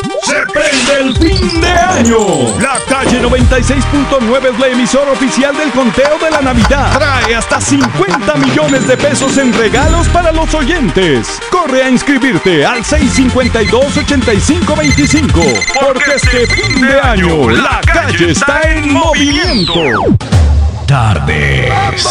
Se prende el fin de año. La Calle 96.9 es la emisora oficial del conteo de la Navidad. Trae hasta 50 millones de pesos en regalos para los oyentes. Corre a inscribirte al 652-8525. Porque este fin de año la calle está en movimiento. Tardes.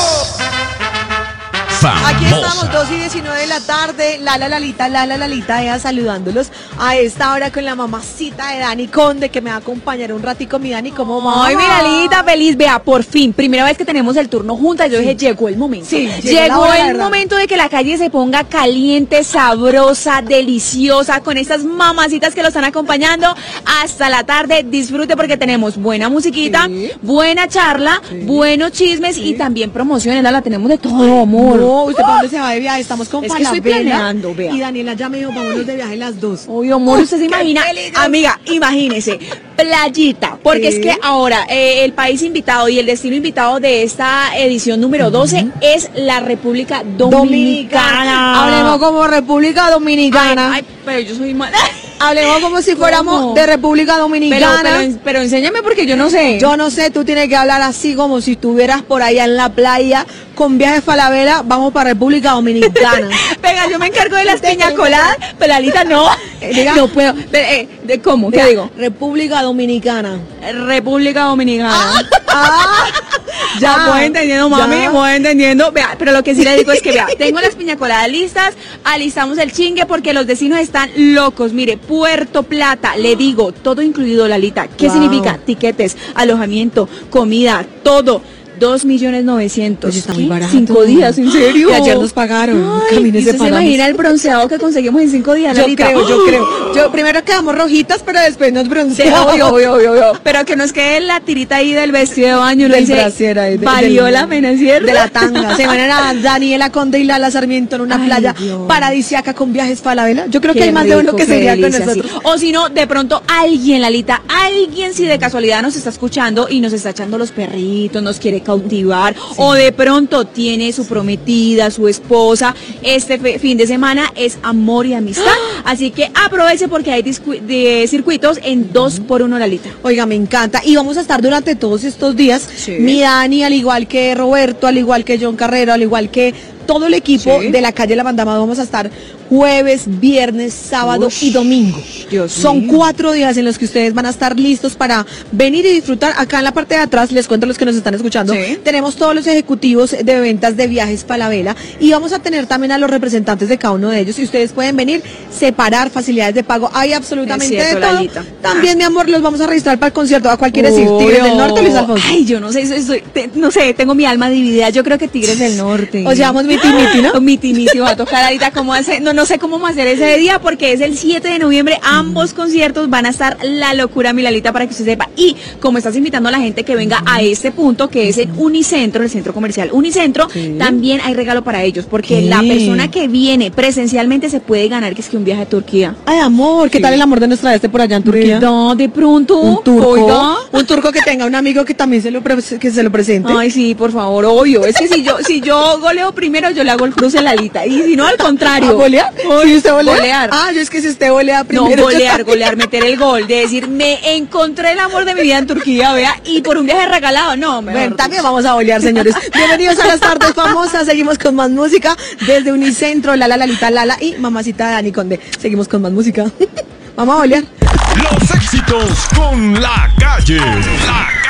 Aquí estamos, 2:19 de la tarde, Lalita, ella saludándolos a esta hora con la mamacita de Dani Conde, que me va a acompañar un ratico. Mi Dani, ¿cómo va? Ay, mi Lalita, feliz, vea, por fin, primera vez que tenemos el turno juntas, yo dije, llegó el momento. Sí, llegó el momento de que la calle se ponga caliente, sabrosa, deliciosa, con estas mamacitas que lo están acompañando hasta la tarde. Disfrute porque tenemos buena musiquita, buena charla, buenos chismes y también promociones, la tenemos de todo, amor. ¿Usted para dónde se va de viaje? Estamos con Falabella. Es que estoy planeando, vea. Y Daniela ya me dijo, vámonos de viaje las dos. Oye, amor, usted se imagina, amiga, imagínese, playita, porque es que ahora el país invitado y el destino invitado de esta edición número 12 es la República Dominicana. Hablemos como República Dominicana. Ay, pero yo soy mala. Hablemos como si fuéramos de República Dominicana. Pero enséñame porque yo no sé. Yo no sé, tú tienes que hablar así como si estuvieras por allá en la playa con viaje Falabella, vamos para República Dominicana. Venga, yo me encargo de las piña coladas, pero Lalita no. No puedo. ¿Cómo? ¿Qué digo? República Dominicana. República Dominicana. Ya voy entendiendo, mami, voy entendiendo. Vea, pero lo que sí le digo es que, vea, tengo las piña coladas listas, alistamos el chingue porque los vecinos están locos. Mire, Puerto Plata, le digo, todo incluido, Lalita. ¿Qué significa? Tiquetes, alojamiento, comida, todo. 2.900.000. Pues está muy barato. 5 días, ¿en serio? Y ayer nos pagaron. Ay, ¿y se imagina el bronceado que conseguimos en 5 días, Lalita? Yo creo. Yo primero quedamos rojitas, pero después nos bronceamos. Obvio. Pero que nos quede la tirita ahí del vestido de baño. Del brasier ahí. Valió la pena, ¿cierto? De la tanga. Se van a Daniela Conde y Lala Sarmiento en una playa paradisíaca con viajes Falabella. Yo creo que hay más de uno que sería con nosotros. Sí. O si no, de pronto alguien, Lalita, si de casualidad nos está escuchando y nos está echando los perritos, nos quiere cautivar, o de pronto tiene su prometida, su esposa, este fin de semana es amor y amistad, así que aproveche porque hay de circuitos en 2x1, Lalita. Oiga, me encanta, y vamos a estar durante todos estos días, mi Dani, al igual que Roberto, al igual que John Carrero, al igual que todo el equipo de la calle La Bandama, vamos a estar jueves, viernes, sábado y domingo. Son 4 días en los que ustedes van a estar listos para venir y disfrutar. Acá en la parte de atrás, les cuento a los que nos están escuchando, tenemos todos los ejecutivos de ventas de viajes Falabella y vamos a tener también a los representantes de cada uno de ellos y ustedes pueden venir, separar facilidades de pago, hay absolutamente de todo. Lalita. También, mi amor, los vamos a registrar para el concierto. ¿A cuál quieres ir? ¿Tigres del Norte o Luis Alfonso? Ay, yo no sé, no sé, tengo mi alma dividida, yo creo que Tigres del Norte. O llevamos miti-miti, ¿no? Miti-miti, va a tocar ahorita cómo hacer, no sé cómo hacer ese día porque es el 7 de noviembre, ambos conciertos van a estar la locura, mi Lalita, para que usted sepa. Y como estás invitando a la gente que venga a este punto, que es en Unicentro, el centro comercial Unicentro, también hay regalo para ellos, porque la persona que viene presencialmente se puede ganar, que es que un viaje a Turquía. Ay, amor, ¿qué tal el amor de nuestra por allá en Turquía? No, de pronto. Un turco. Un turco que tenga un amigo que también se lo presente. Ay, sí, por favor, obvio. Es que si yo goleo primero, yo le hago el cruce a Lalita. Y si no, al contrario. ¿Golear? ¿Sí, usted golear? Yo es que si usted golea primero. No, golear, meter el gol. De decir, me encontré el amor de mi vida en Turquía, vea, y por un viaje regalado. No, bueno, también vamos a golear, señores. Bienvenidos a las tardes famosas. Seguimos con más música desde Unicentro, Lalita, Lala y mamacita Dani Conde. Seguimos con más música. Vamos a golear. Los éxitos con la calle.